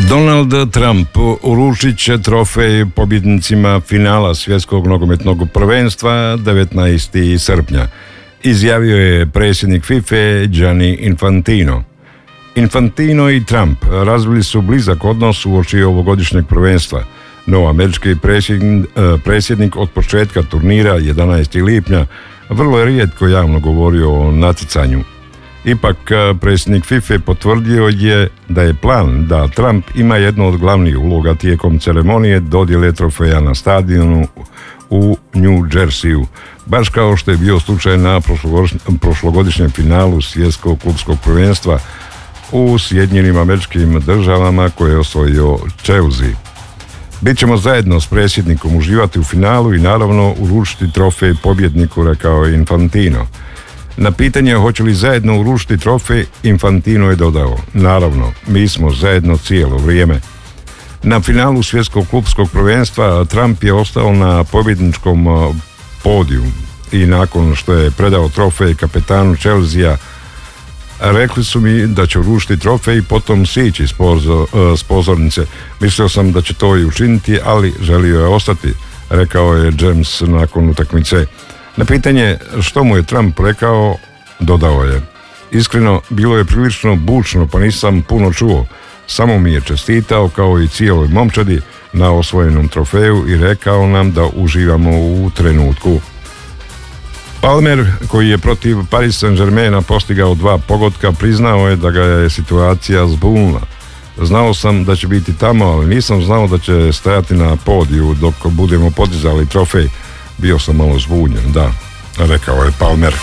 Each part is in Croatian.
Donald Trump uručit će trofej pobjednicima finala svjetskog nogometnog prvenstva 19. srpnja, izjavio je predsjednik FIFA Gianni Infantino. Infantino i Trump razvili su blizak odnos uoči ovogodišnjeg prvenstva, no američki predsjednik od početka turnira 11. lipnja vrlo je rijetko javno govorio o natjecanju. Ipak, predsjednik FIFA potvrdio je da je plan da Trump ima jednu od glavnih uloga tijekom ceremonije dodjele trofeja na stadionu u New Jerseyu, baš kao što je bio slučaj na prošlogodišnjem finalu svjetskog klubskog prvenstva u Sjedinjenim Američkim Državama koje je osvojio Chelsea. Bićemo zajedno s predsjednikom uživati u finalu i naravno uručiti trofej pobjedniku, rekao je Infantino. Na pitanje hoće li zajedno uručiti trofej, Infantino je dodao: naravno, mi smo zajedno cijelo vrijeme. Na finalu svjetskog klubskog prvenstva Trump je ostao na pobjedničkom podiju i nakon što je predao trofej kapetanu Chelsea, rekli su mi da će uručiti trofej i potom sići s pozornice. Mislio sam da će to i učiniti, ali želio je ostati, rekao je James nakon utakmice. Na pitanje što mu je Trump rekao, dodao je: iskreno, bilo je prilično bučno pa nisam puno čuo. Samo mi je čestitao kao i cijeloj momčadi na osvojenom trofeju i rekao nam da uživamo u trenutku. Palmer, koji je protiv Paris Saint-Germaina postigao 2 pogotka, priznao je da ga je situacija zbunila. Znao sam da će biti tamo, ali nisam znao da će stajati na podiju dok budemo podizali trofej. Bio sam malo zbunjen, da, rekao je Palmer.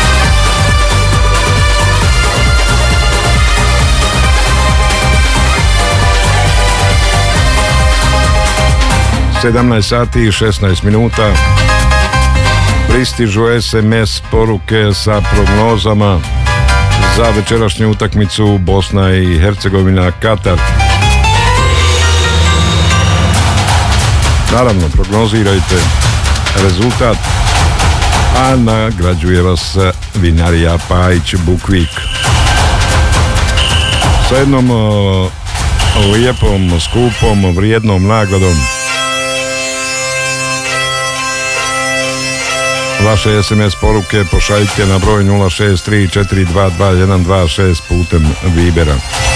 Sedamnaest sati i 16 minuta. Pristižu SMS poruke sa prognozama za večerašnju utakmicu Bosna i Hercegovina Katar. Naravno, prognozirajte rezultat, a nagrađuje vas vinarija Pajić Bukvik sa jednom lijepom, skupom, vrijednom nagradom. Vaše SMS poruke pošaljite na broj 063 422 126 putem Vibera.